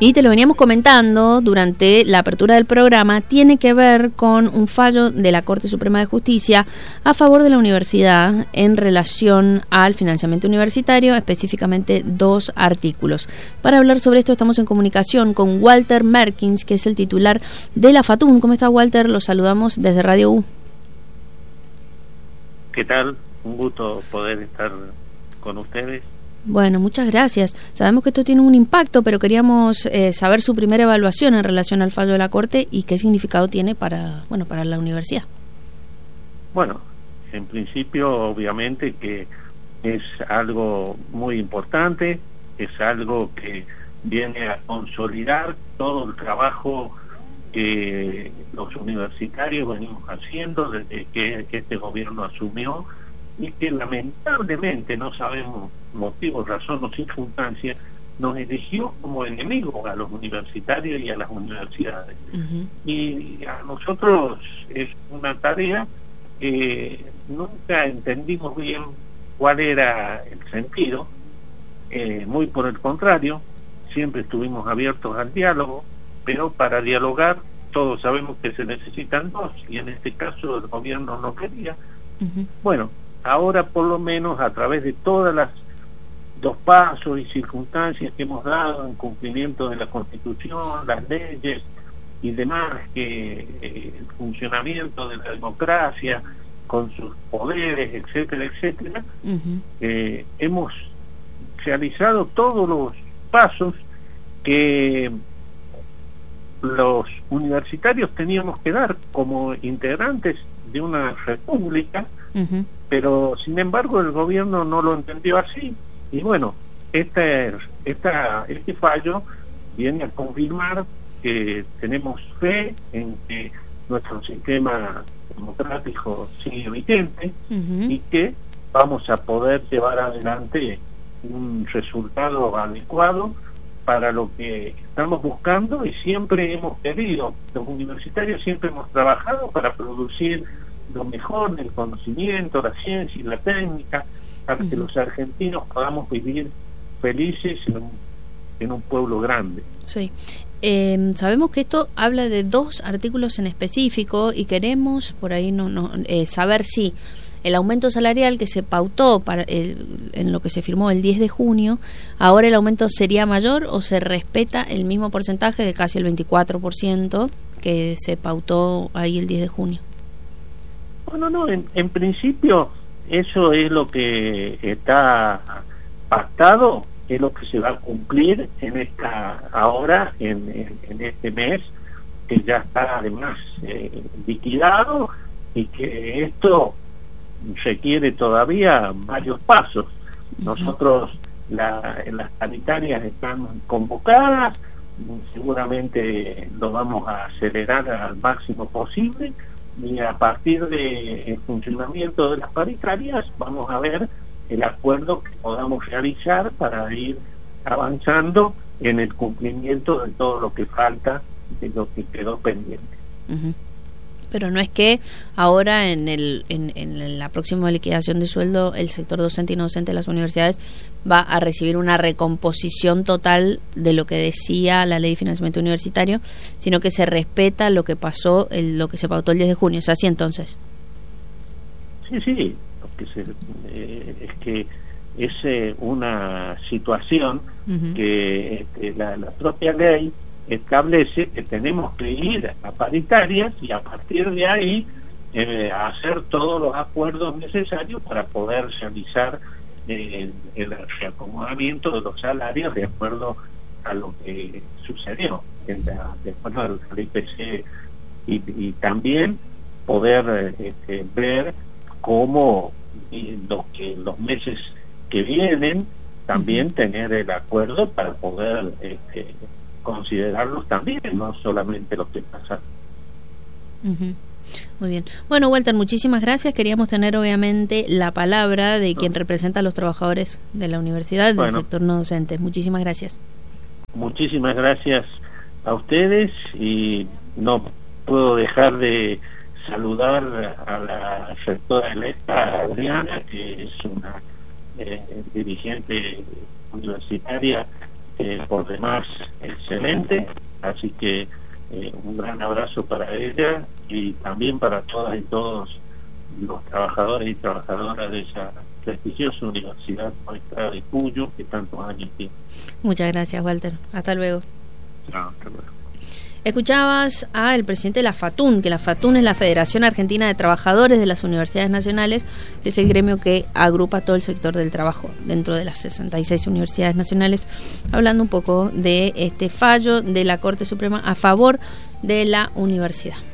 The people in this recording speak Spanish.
y te lo veníamos comentando durante la apertura del programa, tiene que ver con un fallo de la Corte Suprema de Justicia a favor de la universidad en relación al financiamiento universitario, específicamente 2 artículos. Para hablar sobre esto estamos en comunicación con Walter Merkins, que es el titular de la FATUM. ¿Cómo está, Walter? Los saludamos desde Radio U. ¿Qué tal? Un gusto poder estar con ustedes. Bueno, muchas gracias. Sabemos que esto tiene un impacto, pero queríamos saber su primera evaluación en relación al fallo de la Corte y qué significado tiene para la universidad. Bueno, en principio, obviamente que es algo muy importante, es algo que viene a consolidar todo el trabajo que los universitarios venimos haciendo desde que este gobierno asumió y que lamentablemente, no sabemos motivos, razón o circunstancia, nos eligió como enemigos a los universitarios y a las universidades. Y a nosotros es una tarea que nunca entendimos bien cuál era el sentido, muy por el contrario, siempre estuvimos abiertos al diálogo, pero para dialogar todos sabemos que se necesitan 2 y en este caso el gobierno no quería. Bueno, ahora por lo menos a través de todas las 2 pasos y circunstancias que hemos dado en cumplimiento de la Constitución, las leyes y demás, que el funcionamiento de la democracia con sus poderes, etcétera, etcétera, hemos realizado todos los pasos que los universitarios teníamos que dar como integrantes de una república, pero sin embargo el gobierno no lo entendió así, y bueno, este fallo viene a confirmar que tenemos fe en que nuestro sistema democrático sigue vigente y que vamos a poder llevar adelante un resultado adecuado para lo que estamos buscando y siempre hemos querido. Los universitarios siempre hemos trabajado para producir lo mejor del conocimiento, la ciencia y la técnica, para que los argentinos podamos vivir felices en un pueblo grande. Sí. Sabemos que esto habla de 2 artículos en específico y queremos por ahí saber si el aumento salarial que se pautó en lo que se firmó el 10 de junio, ahora el aumento sería mayor o se respeta el mismo porcentaje de casi el 24% que se pautó ahí el 10 de junio. Bueno, no, en principio eso es lo que está pactado, es lo que se va a cumplir en este mes, que ya está además liquidado, y que esto requiere todavía varios pasos. Nosotros las paritarias están convocadas, seguramente lo vamos a acelerar al máximo posible, y a partir del funcionamiento de las paritarias vamos a ver el acuerdo que podamos realizar para ir avanzando en el cumplimiento de todo lo que falta, de lo que quedó pendiente. Pero no es que ahora en la próxima liquidación de sueldo el sector docente y no docente de las universidades va a recibir una recomposición total de lo que decía la Ley de Financiamiento Universitario, sino que se respeta lo que pasó, lo que se pautó el 10 de junio. ¿Es así entonces? Sí, es que es una situación que la propia ley establece que tenemos que ir a paritarias y a partir de ahí hacer todos los acuerdos necesarios para poder realizar el reacomodamiento de los salarios de acuerdo a lo que sucedió de acuerdo al IPC, y también poder ver cómo los meses que vienen también tener el acuerdo para poder considerarlos también, no solamente los que pasan. Muy bien. Bueno, Walter, muchísimas gracias. Queríamos tener obviamente la palabra de quien representa a los trabajadores de la universidad, del sector no docente. Muchísimas gracias. Muchísimas gracias a ustedes, y no puedo dejar de saludar a la rectora electa Adriana, que es una dirigente universitaria por demás excelente, así que un gran abrazo para ella y también para todas y todos los trabajadores y trabajadoras de esa prestigiosa universidad nuestra de Cuyo, que tantos años tiene. Muchas gracias, Walter. Hasta luego. Chao, hasta luego. Escuchabas al presidente de la FATUN, que la FATUN es la Federación Argentina de Trabajadores de las Universidades Nacionales, es el gremio que agrupa todo el sector del trabajo dentro de las 66 universidades nacionales, hablando un poco de este fallo de la Corte Suprema a favor de la universidad.